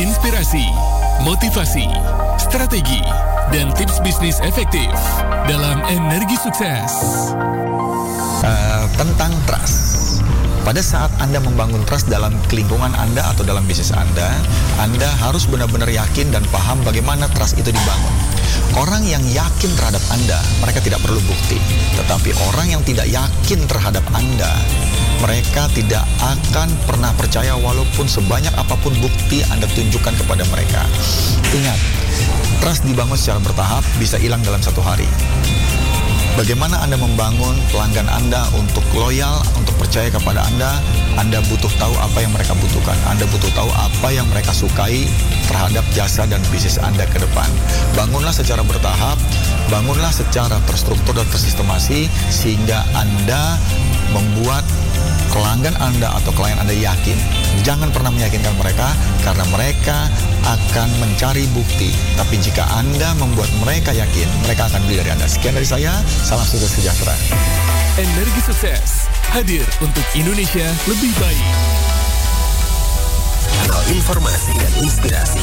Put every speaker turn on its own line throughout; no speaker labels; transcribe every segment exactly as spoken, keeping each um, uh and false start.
Inspirasi, motivasi, strategi, dan tips bisnis efektif dalam Energi Sukses.
Uh, tentang trust. Pada saat Anda membangun trust dalam lingkungan Anda atau dalam bisnis Anda, Anda harus benar-benar yakin dan paham bagaimana trust itu dibangun. Orang yang yakin terhadap Anda, mereka tidak perlu bukti. Tetapi orang yang tidak yakin terhadap Anda, mereka tidak akan pernah percaya walaupun sebanyak apapun bukti Anda tunjukkan kepada mereka. Ingat, trust dibangun secara bertahap, bisa hilang dalam satu hari. Bagaimana Anda membangun pelanggan Anda untuk loyal, untuk percaya kepada Anda? Anda butuh tahu apa yang mereka butuhkan. Anda butuh tahu apa yang mereka sukai terhadap jasa dan bisnis Anda ke depan. Bangunlah secara bertahap, bangunlah secara terstruktur dan tersistemasi, sehingga Anda membuat pelanggan Anda atau klien Anda yakin. Jangan pernah meyakinkan mereka, karena mereka akan mencari bukti. Tapi jika Anda membuat mereka yakin, mereka akan beli dari Anda. Sekian dari saya, salam sukses sejahtera.
Energi Sukses hadir untuk Indonesia lebih baik.
Kanal informasi dan inspirasi.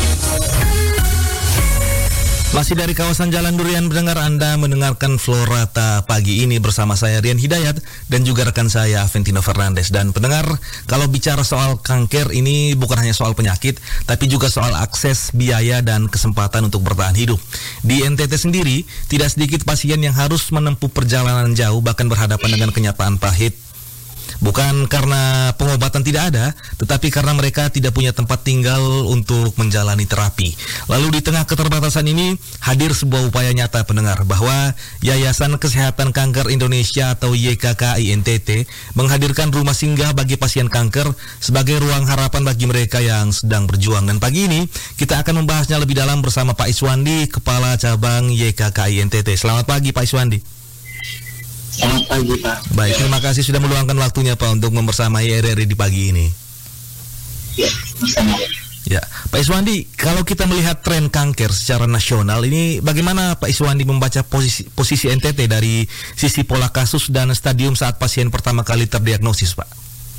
Masih dari kawasan Jalan Durian, pendengar, Anda mendengarkan Florata pagi ini bersama saya Rian Hidayat dan juga rekan saya Aventino Fernandes. Dan pendengar, kalau bicara soal kanker ini bukan hanya soal penyakit, tapi juga soal akses, biaya, dan kesempatan untuk bertahan hidup. Di N T T sendiri, tidak sedikit pasien yang harus menempuh perjalanan jauh, bahkan berhadapan dengan kenyataan pahit. Bukan karena pengobatan tidak ada, tetapi karena mereka tidak punya tempat tinggal untuk menjalani terapi. Lalu di tengah keterbatasan ini, hadir sebuah upaya nyata, pendengar, bahwa Yayasan Kesehatan Kanker Indonesia atau Y K K I N T T menghadirkan rumah singgah bagi pasien kanker sebagai ruang harapan bagi mereka yang sedang berjuang. Dan pagi ini, kita akan membahasnya lebih dalam bersama Pak Iswandi, Kepala Cabang Y K K I N T T. Selamat pagi, Pak Iswandi.
Selamat pagi, Pak.
Baik, terima kasih sudah meluangkan waktunya, Pak, untuk membersamai R R I di pagi ini.
Ya, sama.
Ya, Pak Iswandi, kalau kita melihat tren kanker secara nasional ini, bagaimana Pak Iswandi membaca posisi, posisi N T T dari sisi pola kasus dan stadium saat pasien pertama kali terdiagnosis, Pak?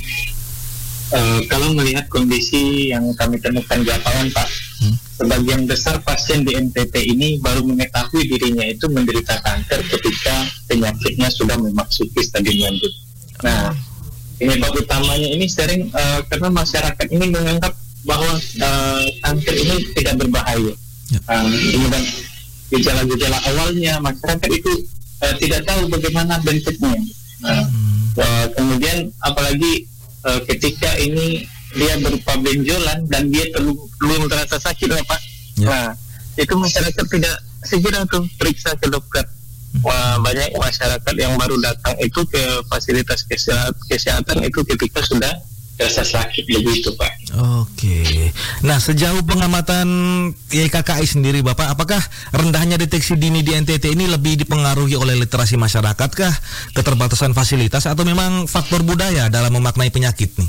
Uh, kalau melihat kondisi yang kami temukan di lapangan, Pak, hmm? sebagian besar pasien di N T T ini baru mengetahui dirinya itu menderita kanker ketika penyakitnya sudah memasuki stadium lanjut. Nah, penyebab utamanya ini sering uh, karena masyarakat ini menganggap bahwa uh, kanker ini tidak berbahaya. Uh, kemudian gejala-gejala awalnya masyarakat itu uh, tidak tahu bagaimana bentuknya. Uh, uh, kemudian apalagi Uh, ketika ini dia berupa benjolan dan dia belum belum terasa sakit, ya, Pak. Ya. Nah, itu masyarakat tidak segera tuh periksa ke dokter. Wah, banyak masyarakat yang baru datang itu ke fasilitas kesehatan itu ketika sudah terasa sakit, begitu, Pak.
Oke. Nah, sejauh pengamatan Y K K I sendiri, Bapak, apakah rendahnya deteksi dini di N T T ini lebih dipengaruhi oleh literasi masyarakat kah, keterbatasan fasilitas, atau memang faktor budaya dalam memaknai penyakit nih?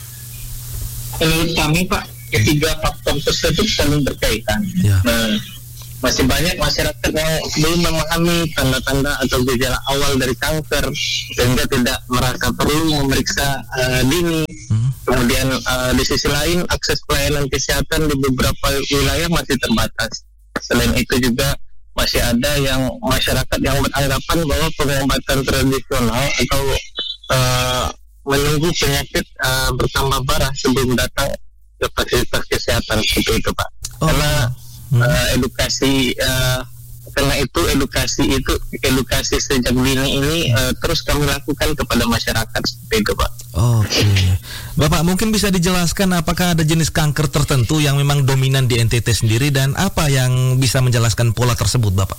Menurut kami, Pak, ketiga faktor tersebut saling berkaitan. Ya. Nah, masih banyak masyarakat yang belum memahami tanda-tanda atau gejala awal dari kanker, sehingga tidak merasa perlu memeriksa uh, dini. Hmm. Kemudian uh, di sisi lain, akses pelayanan kesehatan di beberapa wilayah masih terbatas. Selain itu juga masih ada yang masyarakat yang beranggapan bahwa pengobatan tradisional atau uh, menunggu penyakit uh, bertambah parah sebelum datang ke fasilitas kesehatan, seperti itu, Pak. Oh. Karena Hmm. Uh, edukasi uh, karena itu edukasi itu edukasi sejak dini ini uh, terus kami lakukan kepada masyarakat, seperti itu, Pak.
Oke, okay. Bapak mungkin bisa dijelaskan apakah ada jenis kanker tertentu yang memang dominan di N T T sendiri dan apa yang bisa menjelaskan pola tersebut, Bapak?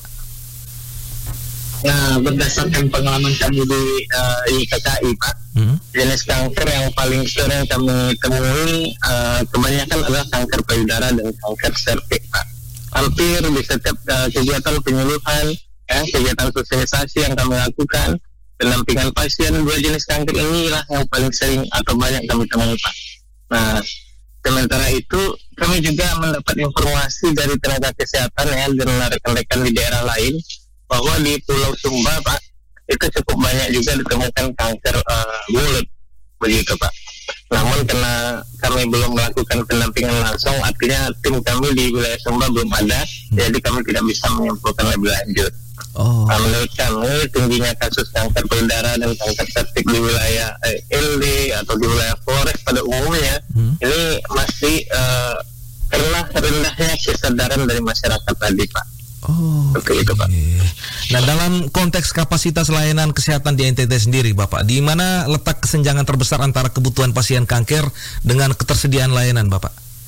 Nah, berdasarkan pengalaman kami di uh, Y K K I, Pak, hmm? jenis kanker yang paling sering kami temui uh, kebanyakan adalah kanker payudara dan kanker serviks, Pak. Hampir di setiap uh, kegiatan penyuluhan, ya, kegiatan sosialisasi yang kami lakukan, pendampingan pasien, dua jenis kanker inilah yang paling sering atau banyak kami temui, Pak. Nah, sementara itu kami juga mendapat informasi dari tenaga kesehatan, ya, dan rekan-rekan di daerah lain bahwa di Pulau Sumba, Pak, itu cukup banyak juga ditemukan kanker uh, mulut, begitu, Pak. Namun karena kami belum melakukan pendampingan langsung, artinya tim kami di wilayah Sumba belum ada, jadi kami tidak bisa menyimpulkan lebih lanjut.
Oh.
Nah, menurut kami tingginya kasus kanker payudara dan kanker cervix di wilayah eh, L D atau di wilayah Flores pada umumnya hmm. ini masih uh, karena rendahnya kesadaran dari masyarakat tadi, Pak.
Oh,
seperti itu, Pak.
Nah, dalam konteks kapasitas layanan kesehatan di N T T sendiri, Bapak, di mana letak kesenjangan terbesar antara kebutuhan pasien kanker dengan ketersediaan layanan, Bapak?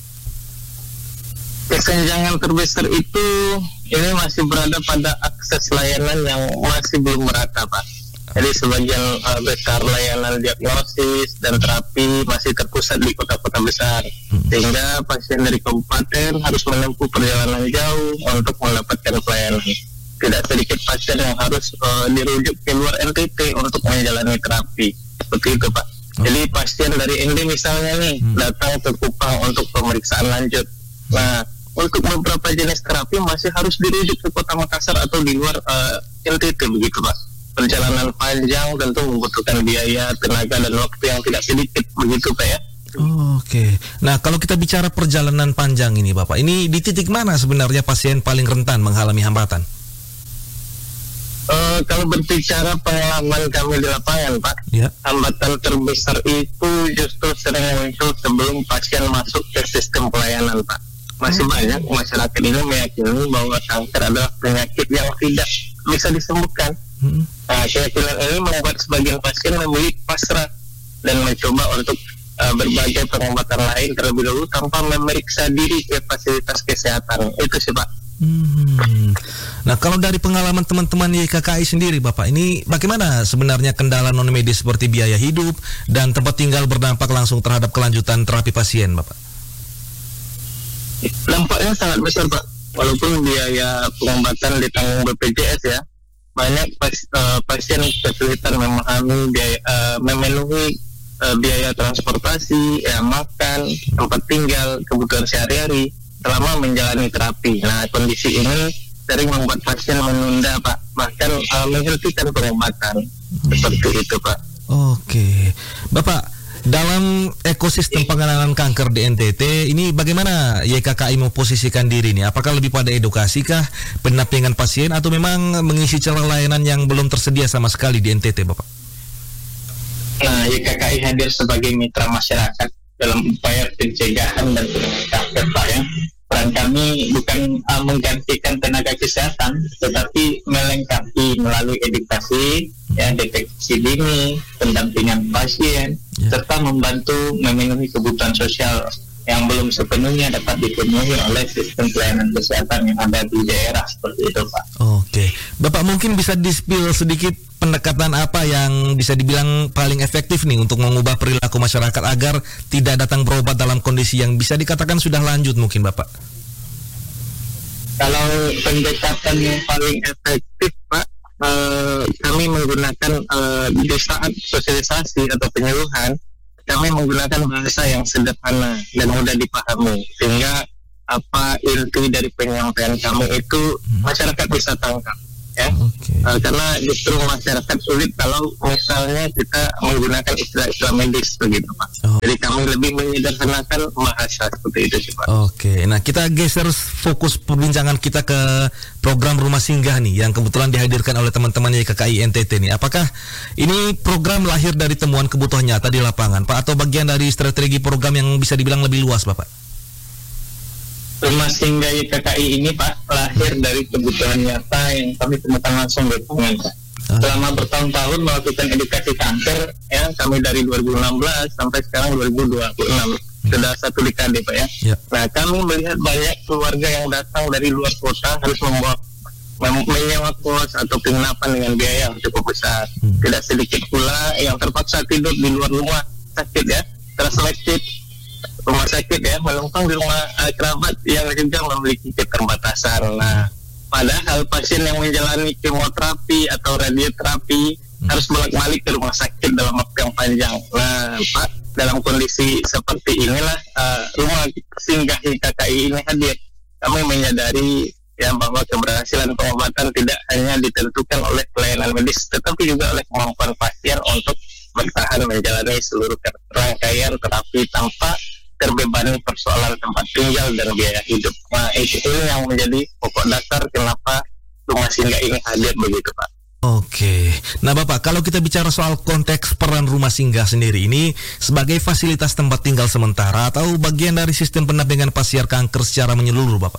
Kesenjangan terbesar itu ini masih berada pada akses layanan yang masih belum merata, Pak. Jadi sebagian uh, besar layanan diagnosis dan terapi masih terpusat di kota-kota besar, sehingga pasien dari kabupaten harus menempuh perjalanan jauh untuk mendapatkan pelayanan. Tidak sedikit pasien yang harus uh, dirujuk ke luar N T T untuk menjalani terapi, seperti itu, Pak. Jadi pasien dari N D misalnya nih datang ke Kupang untuk pemeriksaan lanjut. Nah, untuk beberapa jenis terapi masih harus dirujuk ke kota Makassar atau di luar uh, N T T, begitu, Pak. Perjalanan panjang tentu membutuhkan biaya, tenaga, dan waktu yang tidak sedikit, begitu, Pak, ya.
Oh, Oke, okay. Nah kalau kita bicara perjalanan panjang ini, Bapak, ini di titik mana sebenarnya pasien paling rentan mengalami hambatan?
Uh, kalau berbicara pengalaman kami di lapangan, Pak, ya. Hambatan terbesar itu justru sering muncul sebelum pasien masuk ke sistem pelayanan, Pak. Masih hmm. banyak masyarakat ini meyakini bahwa kanker adalah penyakit yang tidak bisa disembuhkan. Hmm. Nah, keyakinan ini membuat sebagian pasien memilih pasrah dan mencoba untuk uh, berbagai pengobatan lain terlebih dahulu tanpa memeriksa diri ke fasilitas kesehatan. Itu sih, Pak.
Hmm. Nah, kalau dari pengalaman teman-teman Y K K I sendiri, Bapak, ini bagaimana sebenarnya kendala non medis seperti biaya hidup dan tempat tinggal berdampak langsung terhadap kelanjutan terapi pasien, Bapak?
Dampaknya sangat besar, Pak. Walaupun biaya pengobatan ditanggung B P J S ya, banyak pas, uh, pasien kesulitan memahami biaya, uh, memenuhi uh, biaya transportasi, ya, makan, tempat tinggal, kebutuhan sehari-hari selama menjalani terapi. Nah, kondisi ini sering membuat pasien menunda, Pak, bahkan uh, menghentikan pengobatan. Seperti itu, Pak.
Oke, Bapak, dalam ekosistem penanganan kanker di N T T ini bagaimana Y K K I memposisikan diri ini? Apakah lebih pada edukasi kah, pendampingan pasien, atau memang mengisi celah layanan yang belum tersedia sama sekali di N T T, Bapak?
Nah, Y K K I hadir sebagai mitra masyarakat dalam upaya pencegahan dan penanganan kanker, Pak, ya. Peran kami bukan uh, menggantikan tenaga kesehatan, tetapi melengkapi melalui edukasi, ya, deteksi dini, pendampingan pasien, yeah. serta membantu memenuhi kebutuhan sosial yang belum sepenuhnya dapat dipenuhi oleh sistem pelayanan kesehatan yang ada di daerah, seperti itu, Pak.
Oke, Bapak mungkin bisa di-spill sedikit pendekatan apa yang bisa dibilang paling efektif nih untuk mengubah perilaku masyarakat agar tidak datang berobat dalam kondisi yang bisa dikatakan sudah lanjut mungkin, Bapak?
Kalau pendekatan yang paling efektif, Pak, Uh, kami menggunakan uh, di saat sosialisasi atau penyuluhan, kami menggunakan bahasa yang sederhana dan mudah dipahami, sehingga apa inti dari penyampaian kami itu masyarakat bisa tangkap, ya. Okay. Uh, karena justru masyarakat sulit kalau misalnya kita menggunakan istilah-istilah medis, begitu, Pak. Oh. Jadi kami lebih menyederhanakan bahasa, seperti itu sih, Pak.
Oke, okay. Nah kita geser fokus perbincangan kita ke program rumah singgah nih yang kebetulan dihadirkan oleh teman-teman Y K K I N T T nih. Apakah ini program lahir dari temuan kebutuhan nyata di lapangan, Pak, atau bagian dari strategi program yang bisa dibilang lebih luas, Bapak?
Rumah singgah Y K K I ini, Pak, lahir dari kebutuhan nyata yang kami temukan langsung di lapangan, Pak. Ah. Selama bertahun-tahun melakukan edukasi kanker, ya, kami dari dua ribu enam belas sampai sekarang dua ribu dua puluh enam. Sudah satu dekade, Pak, ya. Yeah. Nah, kami melihat banyak keluarga yang datang dari luar kota harus membawa menyewa kos atau penginapan dengan biaya yang cukup besar. Hmm. Tidak sedikit pula yang terpaksa tidur di luar rumah sakit, ya, terselektif rumah sakit, ya, menumpang di rumah uh, kerabat yang juga memiliki keterbatasan. Nah, padahal pasien yang menjalani kemoterapi atau radioterapi hmm. harus bolak-balik ke rumah sakit dalam waktu yang panjang. Nah, Pak, dalam kondisi seperti inilah uh, rumah singgah Y K K I ini hadir. Kami menyadari, ya, bahwa keberhasilan pengobatan tidak hanya ditentukan oleh pelayanan medis, tetapi juga oleh kemampuan pasien untuk bertahan menjalani seluruh rangkaian terapi tanpa terbebani persoalan tempat tinggal dan biaya hidup. Nah, itu yang menjadi pokok dasar kenapa rumah singgah ini hadir begitu, Pak.
Oke, nah Bapak, kalau kita bicara soal konteks peran rumah singgah sendiri ini sebagai fasilitas tempat tinggal sementara atau bagian dari sistem pendampingan pasien kanker secara menyeluruh, Bapak?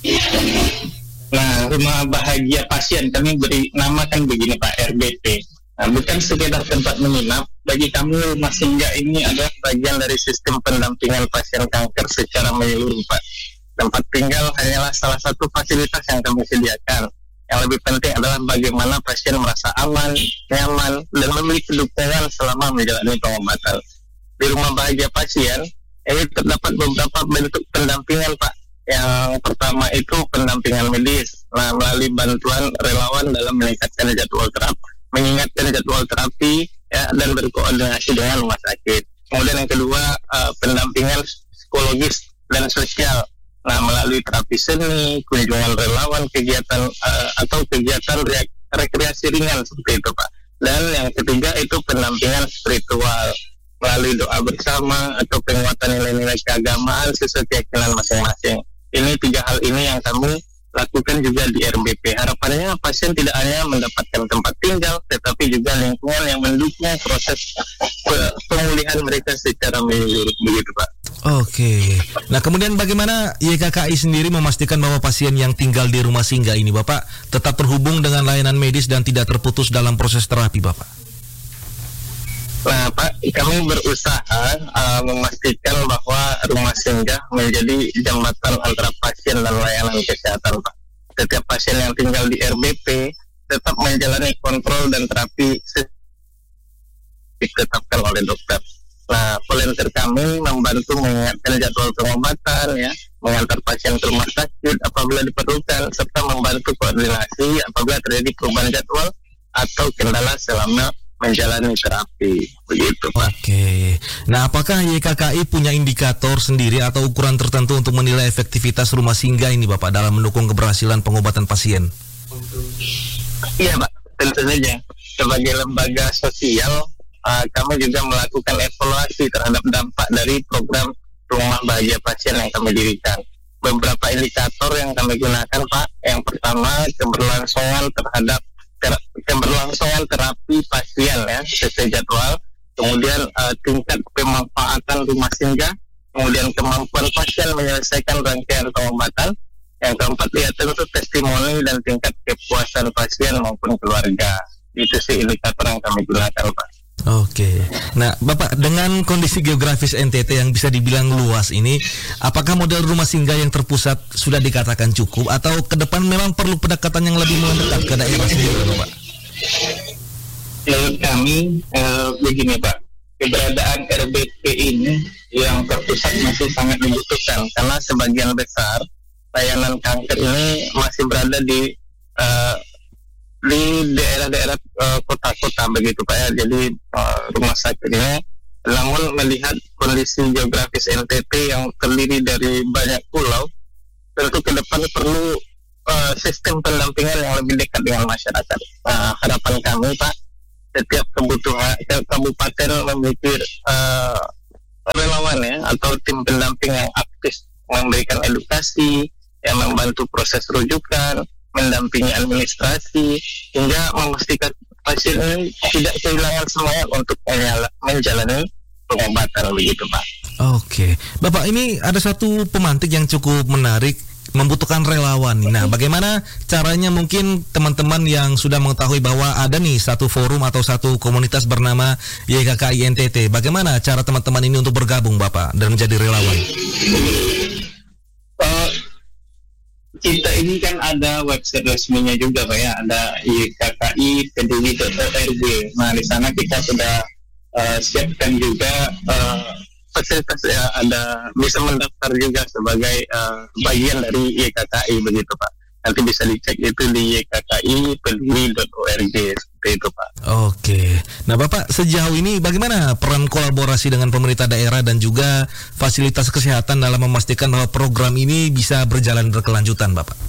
Nah, rumah bahagia pasien kami beri namakan begini, Pak, R B P. Nah, bukan sekedar tempat menginap, bagi kami rumah singgah ini adalah bagian dari sistem pendampingan pasien kanker secara menyeluruh, Pak. Tempat tinggal hanyalah salah satu fasilitas yang kami sediakan. Yang lebih penting adalah bagaimana pasien merasa aman, nyaman, dan memiliki dukungan selama menjalani pengobatan. Di rumah bahagia pasien, ini terdapat beberapa bentuk pendampingan, Pak. Yang pertama itu pendampingan medis, nah, melalui bantuan relawan dalam meningkatkan jadwal terapi, mengingatkan jadwal terapi, ya, dan berkoordinasi dengan rumah sakit. Kemudian yang kedua, uh, pendampingan psikologis dan sosial. Nah, melalui terapi seni, kunjungan relawan, kegiatan uh, atau kegiatan re- rekreasi ringan seperti itu, Pak. Dan yang ketiga itu pendampingan spiritual melalui doa bersama atau penguatan nilai-nilai keagamaan sesuai keyakinan masing-masing. Ini tiga hal ini yang kami lakukan juga di R B P. Harapannya pasien tidak hanya mendapatkan tempat tinggal, tetapi juga lingkungan yang mendukung proses pe- pemulihan mereka secara menyeluruh, begitu, Pak.
Oke, nah kemudian bagaimana Y K K I sendiri memastikan bahwa pasien yang tinggal di rumah singgah ini, Bapak, tetap terhubung dengan layanan medis dan tidak terputus dalam proses terapi, Bapak?
Nah, Pak, kami berusaha uh, memastikan bahwa rumah singgah menjadi jembatan antara pasien dan layanan kesehatan, Pak. Setiap pasien yang tinggal di R B P tetap menjalani kontrol dan terapi ditetapkan oleh dokter. Nah, volunteer kami membantu mengingatkan jadwal pengobatan, ya, mengantar pasien ke rumah sakit apabila diperlukan, serta membantu koordinasi apabila terjadi perubahan jadwal atau kendala selama menjalani terapi, begitu, Pak.
Oke, nah apakah Y K K I punya indikator sendiri atau ukuran tertentu untuk menilai efektivitas rumah singgah ini, Bapak, dalam mendukung keberhasilan pengobatan pasien?
Iya, Pak, tentu saja. Sebagai lembaga sosial, uh, kami juga melakukan evaluasi terhadap dampak dari program rumah bahagia pasien yang kami dirikan. Beberapa indikator yang kami gunakan, Pak, yang pertama keberlangsungan terhadap ter- keberlangsungan terapi pasien, ya, sesuai jadwal. Kemudian uh, tingkat pemanfaatan rumah singgah, kemudian kemampuan pasien menyelesaikan rangkaian pengobatan. Yang keempat, ya, tentu testimoni dan tingkat kepuasan pasien maupun keluarga. Itu sih indikator yang kami gunakan, Pak.
Oke, nah Bapak, dengan kondisi geografis N T T yang bisa dibilang luas ini, apakah model rumah singgah yang terpusat sudah dikatakan cukup atau ke depan memang perlu pendekatan yang lebih mendekat ke daerah sendiri, Bapak?
Menurut kami eh, begini, Pak, keberadaan R B P ini yang terpusat masih sangat dibutuhkan karena sebagian besar layanan kanker ini masih berada di uh, di daerah-daerah uh, kota-kota, begitu, Pak, ya. Jadi uh, rumah sakit ini, namun melihat kondisi geografis N T T yang terdiri dari banyak pulau, tentu ke depan perlu uh, sistem pendampingan yang lebih dekat dengan masyarakat. Uh, harapan kami, Pak, setiap kebutuhan kabupaten memiliki uh, relawan, ya, atau tim pendamping yang aktif memberikan edukasi, yang membantu proses rujukan, mendampingi administrasi, hingga memastikan pasien ini tidak kehilangan semangat untuk menjalani pengobatan, begitu, Pak.
Oke, Bapak, ini ada satu pemantik yang cukup menarik, membutuhkan relawan. Nah, bagaimana caranya mungkin teman-teman yang sudah mengetahui bahwa ada nih satu forum atau satu komunitas bernama Y K K I N T T, bagaimana cara teman-teman ini untuk bergabung, Bapak, dan menjadi relawan?
Uh, kita ini kan ada website resminya juga, Pak, ya, ada Y K K I peduli titik org. Nah, di sana kita sudah uh, siapkan juga uh, fasilitas, ya, ada bisa mendaftar juga sebagai uh, bagian dari Y K K I, begitu, Pak. Nanti bisa dicek itu di y k k i peduli titik org, seperti itu, Pak.
Oke, nah Bapak, sejauh ini bagaimana peran kolaborasi dengan pemerintah daerah dan juga fasilitas kesehatan dalam memastikan bahwa program ini bisa berjalan berkelanjutan, Bapak?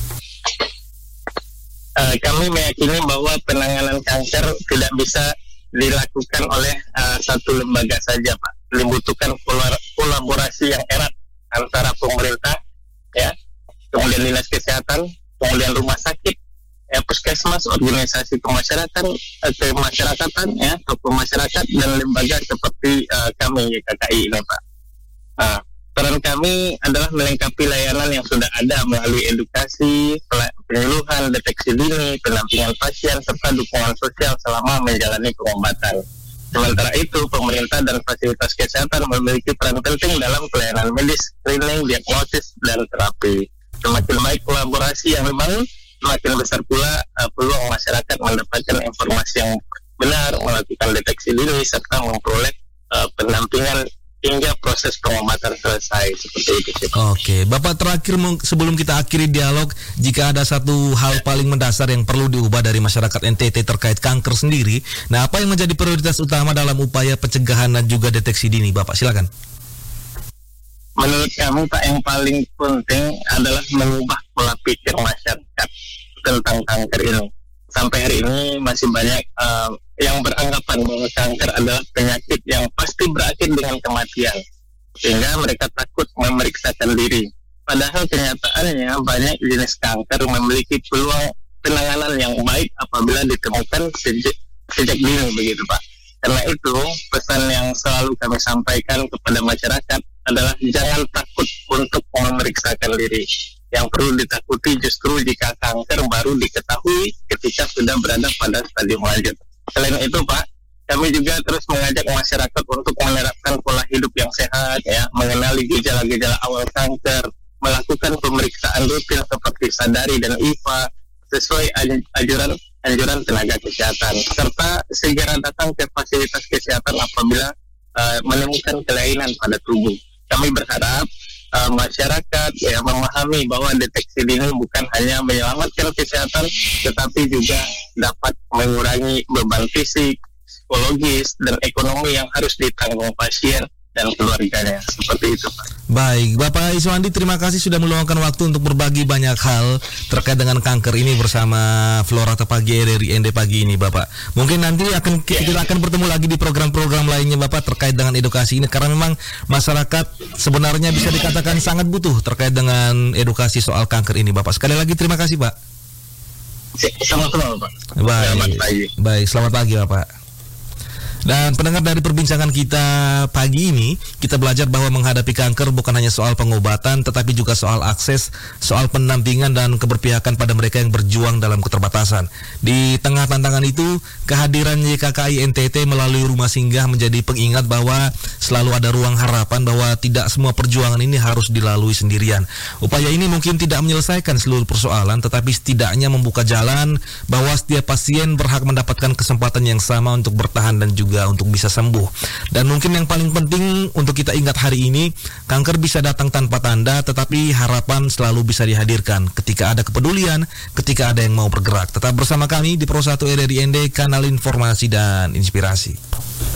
Uh, kami meyakini bahwa penanganan kanker tidak bisa dilakukan oleh uh, satu lembaga saja, Pak. Dibutuhkan kolaborasi yang erat antara pemerintah, ya, kemudian dinas kesehatan, kemudian rumah sakit, ya, puskesmas, organisasi kemasyarakatan, eh, kemasyarakatan, ya, tokoh masyarakat dan lembaga seperti uh, kami Y K K I ini, Pak. Nah, peran kami adalah melengkapi layanan yang sudah ada melalui edukasi, penyuluhan, deteksi dini, pendampingan pasien, serta dukungan sosial selama menjalani pengobatan. Sementara itu, pemerintah dan fasilitas kesehatan memiliki peran penting dalam pelayanan medis, screening, diagnosis, dan terapi. Semakin baik kolaborasi yang dibangun, semakin besar pula uh, peluang masyarakat mendapatkan informasi yang benar, melakukan deteksi dini, serta memperoleh uh, pendampingan hingga proses pengobatan selesai, seperti itu sih.
Oke, Bapak, terakhir sebelum kita akhiri dialog, jika ada satu hal paling mendasar yang perlu diubah dari masyarakat N T T terkait kanker sendiri, nah apa yang menjadi prioritas utama dalam upaya pencegahan dan juga deteksi dini, Bapak? Silakan.
Menurut kami, Pak, yang paling penting adalah mengubah pola pikir masyarakat tentang kanker ini. Sampai hari ini masih banyak uh, yang beranggapan bahwa kanker adalah penyakit yang pasti berakhir dengan kematian, sehingga mereka takut memeriksakan diri. Padahal kenyataannya banyak jenis kanker memiliki peluang penanganan yang baik apabila ditemukan sejak, sejak dini, begitu, Pak. Karena itu, pesan yang selalu kami sampaikan kepada masyarakat adalah jangan takut untuk memeriksakan diri. Yang perlu ditakuti justru jika kanker baru diketahui ketika sudah berada pada stadium lanjut. Selain itu, Pak, kami juga terus mengajak masyarakat untuk menerapkan pola hidup yang sehat, ya, mengenali gejala-gejala awal kanker, melakukan pemeriksaan rutin seperti sadari dan I F A sesuai anjuran anjuran tenaga kesehatan, serta segera datang ke fasilitas kesehatan apabila uh, menemukan kelainan pada tubuh. Kami berharap Uh, masyarakat ya memahami bahwa deteksi dini bukan hanya menyelamatkan kesehatan, tetapi juga dapat mengurangi beban fisik, psikologis, dan ekonomi yang harus ditanggung pasien dan keluarganya. Seperti itu, Pak.
Baik, Bapak Iswandi, terima kasih sudah meluangkan waktu untuk berbagi banyak hal terkait dengan kanker ini bersama Flora Pagi dari N D Pagi ini, Bapak. Mungkin nanti akan kita akan bertemu lagi di program-program lainnya, Bapak, terkait dengan edukasi ini, karena memang masyarakat sebenarnya bisa dikatakan sangat butuh terkait dengan edukasi soal kanker ini, Bapak. Sekali lagi terima kasih, Pak.
Sama-sama, Pak.
Baik,
selamat pagi.
Baik, selamat pagi, Bapak. Dan pendengar, dari perbincangan kita pagi ini, kita belajar bahwa menghadapi kanker bukan hanya soal pengobatan, tetapi juga soal akses, soal pendampingan dan keberpihakan pada mereka yang berjuang dalam keterbatasan. Di tengah tantangan itu, kehadiran Y K K I N T T melalui rumah singgah menjadi pengingat bahwa selalu ada ruang harapan bahwa tidak semua perjuangan ini harus dilalui sendirian. Upaya ini mungkin tidak menyelesaikan seluruh persoalan, tetapi setidaknya membuka jalan bahwa setiap pasien berhak mendapatkan kesempatan yang sama untuk bertahan dan juga untuk bisa sembuh. Dan mungkin yang paling penting untuk kita ingat hari ini, kanker bisa datang tanpa tanda, tetapi harapan selalu bisa dihadirkan ketika ada kepedulian, ketika ada yang mau bergerak. Tetap bersama kami di Pro satu R R I N D, kanal informasi dan inspirasi.